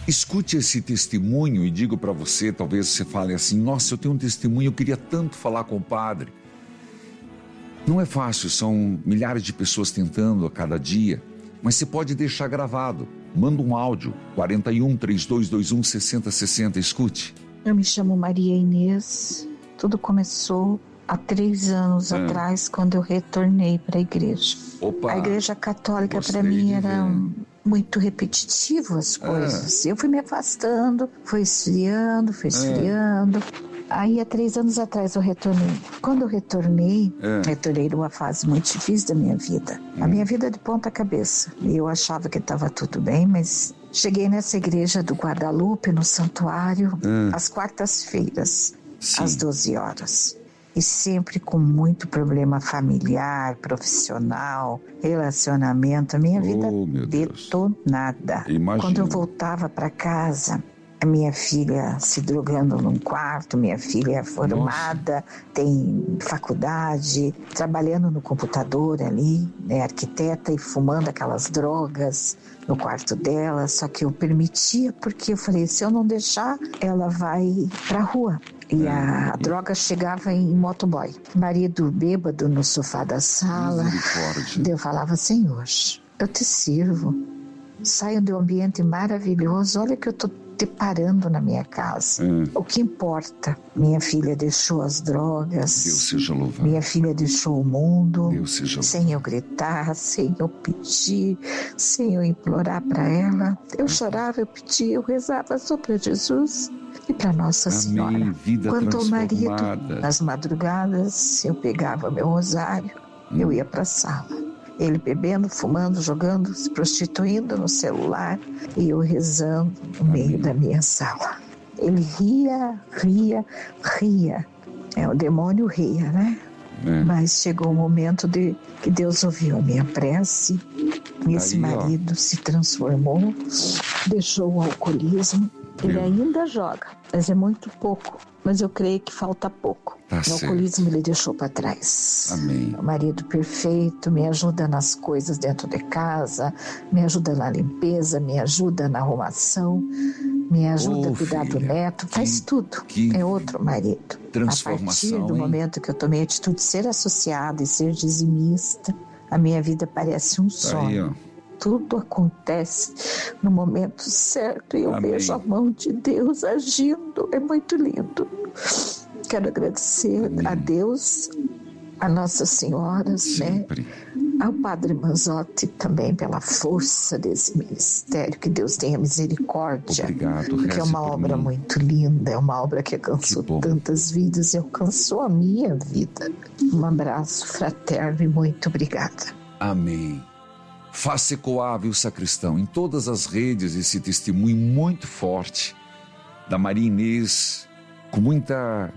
Escute esse testemunho e digo para você, talvez você fale assim, nossa, eu tenho um testemunho, eu queria tanto falar com o padre. Não é fácil, são milhares de pessoas tentando a cada dia, mas você pode deixar gravado. Manda um áudio, 41 3221 6060, escute. Eu me chamo Maria Inês, tudo começou há 3 anos atrás, quando eu retornei para a igreja. Opa, a igreja católica para mim era muito repetitivo as coisas. Eu fui me afastando, fui esfriando. Aí há 3 anos atrás eu retornei. Quando eu retornei numa fase muito difícil da minha vida. A minha vida de ponta cabeça. Eu achava que estava tudo bem, mas cheguei nessa igreja do Guadalupe, no santuário, às quartas-feiras, às 12 horas. E sempre com muito problema familiar, profissional, relacionamento. A minha vida detonada. Imagina. Quando eu voltava para casa, a minha filha se drogando num quarto, minha filha é formada, tem faculdade, trabalhando no computador ali, arquiteta, e fumando aquelas drogas no quarto dela. Só que eu permitia, porque eu falei, se eu não deixar, ela vai pra rua. E a droga chegava em motoboy. Marido bêbado no sofá da sala. Eu falava, Senhor, eu te sirvo. Saio de um ambiente maravilhoso, olha que eu tô deparando na minha casa. O que importa? Minha filha deixou as drogas. Deus seja louvado. Minha filha deixou o mundo. Deus seja louvado. Sem eu gritar, sem eu pedir, sem eu implorar para ela. Eu chorava, eu pedia, eu rezava só para Jesus e para Nossa Senhora. Vida quanto ao marido, nas madrugadas, eu pegava meu rosário, eu ia para a sala. Ele bebendo, fumando, jogando, se prostituindo no celular, e eu rezando no meio da minha sala. Ele ria. O demônio ria, né? Mas chegou o momento de que Deus ouviu a minha prece. Esse marido se transformou, deixou o alcoolismo. Ele ainda joga, mas é muito pouco. Mas eu creio que falta pouco. O alcoolismo ele deixou para trás. Amém. O marido perfeito, me ajuda nas coisas dentro de casa, me ajuda na limpeza, me ajuda na arrumação, me ajuda a cuidar do neto, faz tudo. É outro marido. Transformação, a partir do momento que eu tomei a atitude de ser associada e ser dizimista, a minha vida parece um sonho. Tudo acontece no momento certo e eu vejo a mão de Deus agindo. É muito lindo. Quero agradecer a Deus, a Nossa Senhora, ao Padre Manzotti também pela força desse ministério. Que Deus tenha misericórdia. Obrigado, porque é uma obra muito linda, é uma obra que alcançou tantas vidas e alcançou a minha vida. Um abraço fraterno e muito obrigada. Amém. Faça ecoar, viu, sacristão, em todas as redes esse testemunho muito forte da Maria Inês, com muita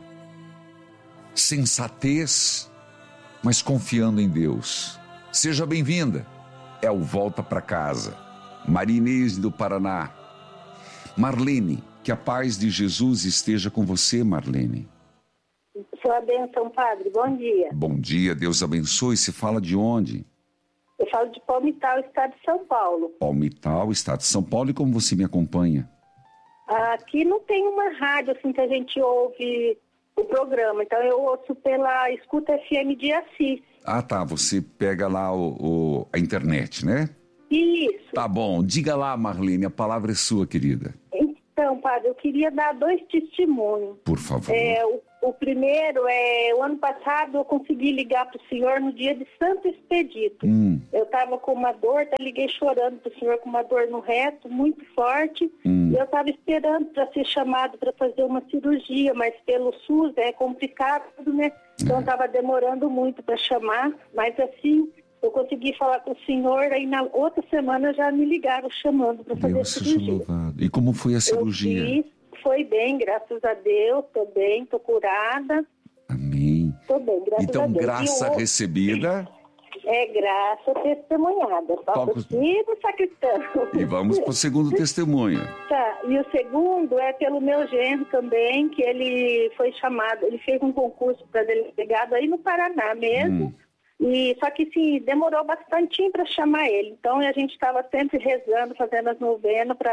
sensatez, mas confiando em Deus. Seja bem-vinda. É o Volta para Casa. Maria Inês do Paraná. Marlene, que a paz de Jesus esteja com você, Marlene. Sua bênção, padre. Bom dia. Bom dia, Deus abençoe. Se fala de onde? Eu falo de Palmital, estado de São Paulo. Palmital, estado de São Paulo. E como você me acompanha? Aqui não tem uma rádio assim que a gente ouve o programa. Então eu ouço pela Escuta FM de Assis. Ah, tá. Você pega lá a internet, né? Isso. Tá bom. Diga lá, Marlene, a palavra é sua, querida. Então, padre, eu queria dar 2 testemunhos. Por favor. O primeiro o ano passado eu consegui ligar para o senhor no dia de Santo Expedito. Eu estava com uma dor, liguei chorando para o senhor com uma dor no reto, muito forte. E eu estava esperando para ser chamado para fazer uma cirurgia, mas pelo SUS é complicado, né? Então estava demorando muito para chamar, mas assim eu consegui falar com o senhor, aí na outra semana já me ligaram chamando para fazer a cirurgia. Louvado. E como foi a cirurgia? Eu fiz, foi bem, graças a Deus, estou bem, estou curada. Amém. Estou bem, graças a Deus. Então, graça recebida. É graça testemunhada. Toca o sino, sacristão. E vamos para o segundo testemunho. Tá, e o segundo é pelo meu genro também, que ele foi chamado, ele fez um concurso para delegado aí no Paraná mesmo. E só que sim, demorou bastante para chamar ele. Então a gente estava sempre rezando, fazendo as novenas para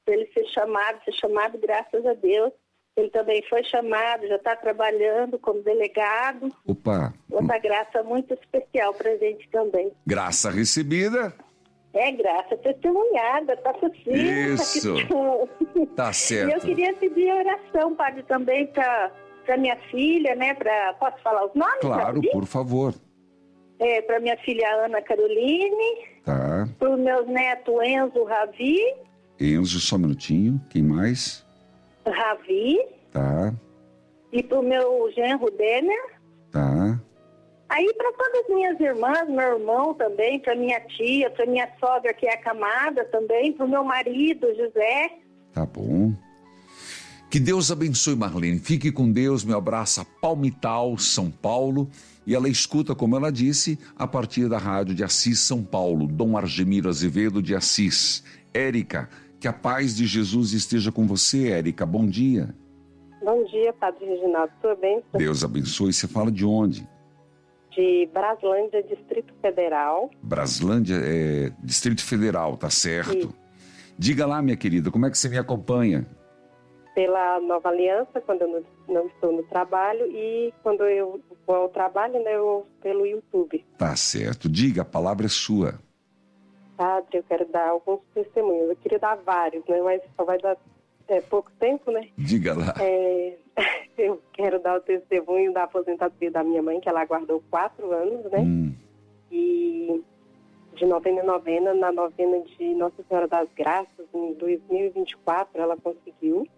para ele ser chamado, graças a Deus. Ele também foi chamado, já está trabalhando como delegado. Opa! Outra graça muito especial para a gente também. Graça recebida. É graça testemunhada, tá possível. Isso. Tá certo. E eu queria pedir oração, padre, também para minha filha, né? Posso falar os nomes? Claro, por favor. Para minha filha Ana Caroline. Tá. Para os meus netos Enzo, Ravi. Enzo, só um minutinho. Quem mais? Ravi. Tá. E para o meu genro Denner. Tá. Aí para todas as minhas irmãs, meu irmão também, para minha tia, para minha sogra que é acamada também, para o meu marido José. Tá bom. Que Deus abençoe, Marlene. Fique com Deus. Meu abraço a Palmital, São Paulo. E ela escuta, como ela disse, a partir da rádio de Assis, São Paulo. Dom Argemiro Azevedo de Assis. Érica, que a paz de Jesus esteja com você, Érica. Bom dia. Bom dia, Padre Reginaldo. Tudo bem? Deus abençoe. Você fala de onde? De Braslândia, Distrito Federal. Braslândia, Distrito Federal, tá certo. Sim. Diga lá, minha querida, como é que você me acompanha? Pela Nova Aliança, quando eu não estou no trabalho, e quando eu vou ao trabalho, né, eu pelo YouTube. Tá certo. Diga, a palavra é sua. Padre, eu quero dar alguns testemunhos. Eu queria dar vários, né, mas só vai dar pouco tempo, né? Diga lá. Eu quero dar o testemunho da aposentadoria da minha mãe, que ela aguardou 4 anos, né? E de novena em novena, na novena de Nossa Senhora das Graças, em 2024, ela conseguiu.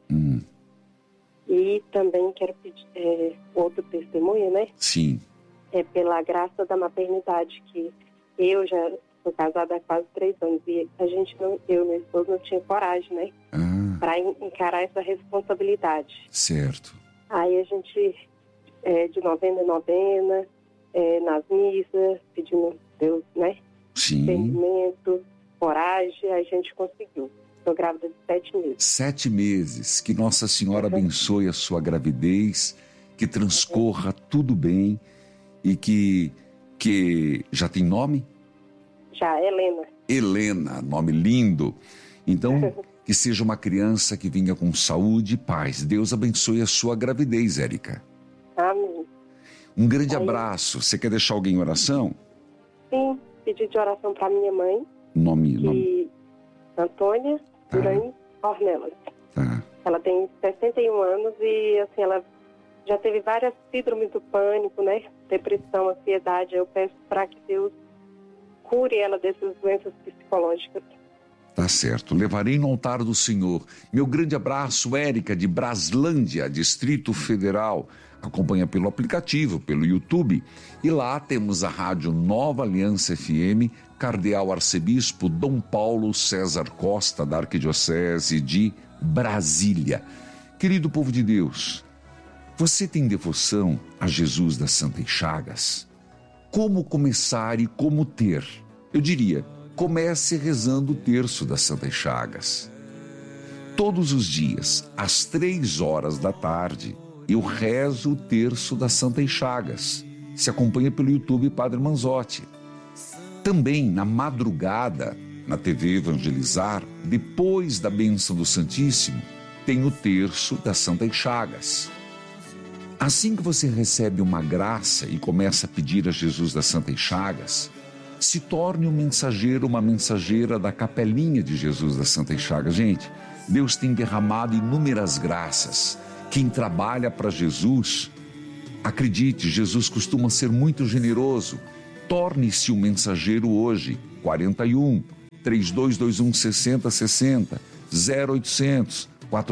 E também quero pedir outro testemunho, né? Sim. Pela graça da maternidade, que eu já sou casada há quase 3 anos e eu e meu esposo não tinha coragem, né? Para encarar essa responsabilidade. Certo. Aí a gente, de novena em novena, nas missas, pedindo Deus, né? Sim. Entendimento, coragem, a gente conseguiu. Estou grávida de 7 meses. 7 meses. Que Nossa Senhora abençoe a sua gravidez, que transcorra tudo bem e que já tem nome? Já, Helena. Helena, nome lindo. Então, que seja uma criança que venha com saúde e paz. Deus abençoe a sua gravidez, Érica. Amém. Um grande abraço. Você quer deixar alguém em oração? Sim, pedi de oração para minha mãe. Nome. Antônia Duran Ornelas. Tá. Ela tem 61 anos e, assim, ela já teve várias síndromes do pânico, né? Depressão, ansiedade. Eu peço para que Deus cure ela dessas doenças psicológicas. Tá certo. Levarei no altar do Senhor. Meu grande abraço, Érica, de Braslândia, Distrito Federal. Acompanha pelo aplicativo, pelo YouTube. E lá temos a rádio Nova Aliança FM, Cardeal Arcebispo Dom Paulo César Costa, da Arquidiocese de Brasília. Querido povo de Deus, você tem devoção a Jesus das Santas Chagas? Como começar e como ter? Eu diria, comece rezando o terço das Santas Chagas. Todos os dias, às 3 horas da tarde, eu rezo o terço das Santas Chagas. Se acompanha pelo YouTube Padre Manzotti. Também, na madrugada, na TV Evangelizar, depois da bênção do Santíssimo, tem o terço das Santas Chagas. Assim que você recebe uma graça e começa a pedir a Jesus das Santas Chagas, se torne um mensageiro, uma mensageira da capelinha de Jesus das Santas Chagas. Gente, Deus tem derramado inúmeras graças. Quem trabalha para Jesus, acredite, Jesus costuma ser muito generoso. Torne-se um mensageiro hoje. 41 3221 6060 0800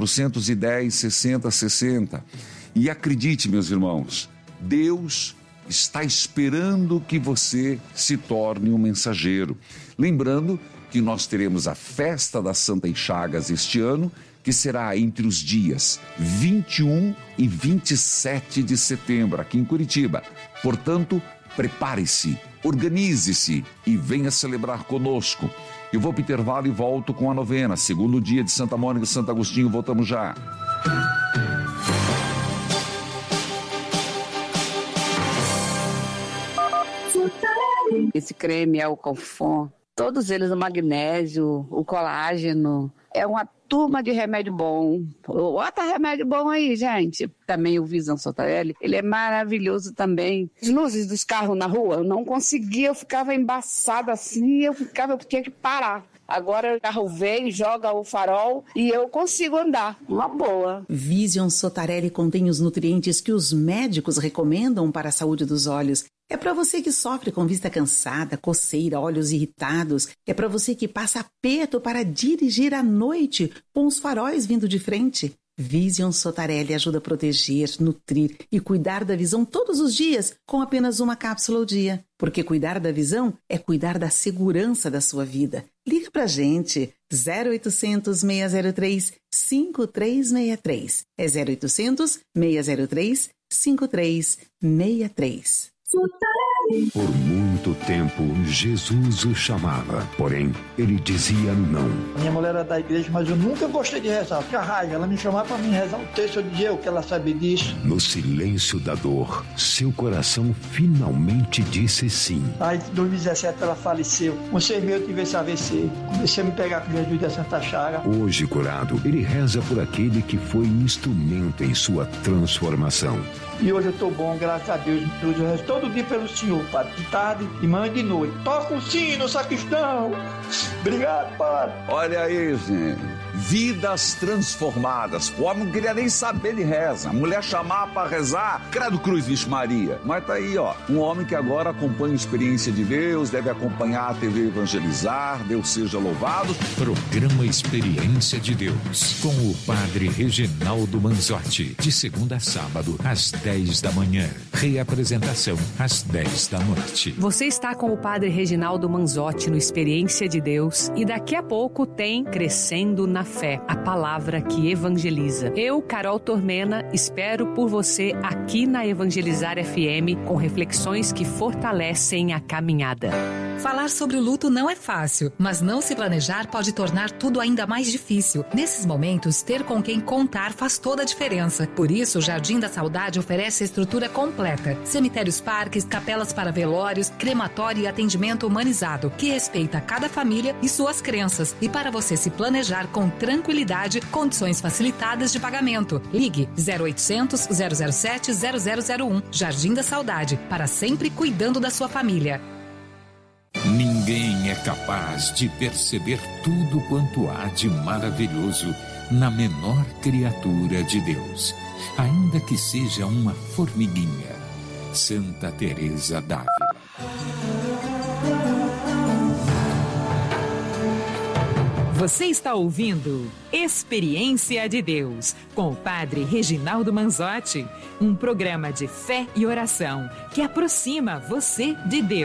410 6060. E acredite, meus irmãos, Deus está esperando que você se torne um mensageiro. Lembrando que nós teremos a festa das Santas Chagas este ano, que será entre os dias 21 e 27 de setembro, aqui em Curitiba. Portanto, prepare-se, organize-se e venha celebrar conosco. Eu vou para o intervalo e volto com a novena. Segundo dia de Santa Mônica e Santo Agostinho, voltamos já. Esse creme Alcalfon Todos eles, o magnésio, o colágeno. É uma turma de remédio bom. Bota remédio bom aí, gente. Também o Vision Sotarelli, ele é maravilhoso também. As luzes dos carros na rua, eu não conseguia, eu ficava embaçada assim, eu tinha que parar. Agora o carro vem, joga o farol e eu consigo andar, uma boa. Vision Sotarelli contém os nutrientes que os médicos recomendam para a saúde dos olhos. É para você que sofre com vista cansada, coceira, olhos irritados. É para você que passa aperto para dirigir à noite com os faróis vindo de frente. Vision Sotarelli ajuda a proteger, nutrir e cuidar da visão todos os dias com apenas uma cápsula ao dia. Porque cuidar da visão é cuidar da segurança da sua vida. Liga pra gente, 0800 603 5363. É 0800 603 5363. Por muito tempo, Jesus o chamava, porém, ele dizia não. Minha mulher era da igreja, mas eu nunca gostei de rezar. Fica raiva, ela me chamava para mim rezar um texto, eu dizia o que ela sabia disso. No silêncio da dor, seu coração finalmente disse sim. Aí, em 2017, ela faleceu. Com 6 meses eu tive esse AVC. Comecei a me pegar com Jesus da Santa Chaga. Hoje curado, ele reza por aquele que foi instrumento em sua transformação. E hoje eu estou bom, graças a Deus. Eu rezo todo dia pelo Senhor, Padre. De tarde, de manhã e de noite. Toca o sino, sacristão. Obrigado, Padre. Olha aí, gente. Vidas transformadas. O homem não queria nem saber de reza. A mulher chamava para rezar. Credo Cruz, Vixe Maria. Mas tá aí, ó. Um homem que agora acompanha a experiência de Deus, deve acompanhar a TV Evangelizar. Deus seja louvado. Programa Experiência de Deus. Com o Padre Reginaldo Manzotti. De segunda a sábado, às 10 da manhã. Reapresentação às 10 da noite. Você está com o Padre Reginaldo Manzotti no Experiência de Deus e daqui a pouco tem Crescendo na Fé, a palavra que evangeliza. Eu, Carol Tormena, espero por você aqui na Evangelizar FM com reflexões que fortalecem a caminhada. Falar sobre o luto não é fácil, mas não se planejar pode tornar tudo ainda mais difícil. Nesses momentos, ter com quem contar faz toda a diferença. Por isso, o Jardim da Saudade oferece a estrutura completa. Cemitérios, parques, capelas para velórios, crematório e atendimento humanizado, que respeita cada família e suas crenças. E para você se planejar com tranquilidade, condições facilitadas de pagamento. Ligue 0800 007 0001. Jardim da Saudade, para sempre cuidando da sua família. Ninguém é capaz de perceber tudo quanto há de maravilhoso na menor criatura de Deus, ainda que seja uma formiguinha. Santa Teresa d'Ávila. Você está ouvindo Experiência de Deus, com o Padre Reginaldo Manzotti, um programa de fé e oração que aproxima você de Deus.